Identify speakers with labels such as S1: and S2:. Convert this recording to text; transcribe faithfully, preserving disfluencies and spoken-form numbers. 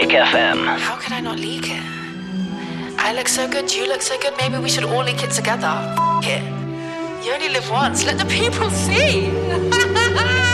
S1: Music F M.
S2: How could I not leak it? I look so good, you look so good, maybe we should all leak it together. F it. You only live once, let the people see.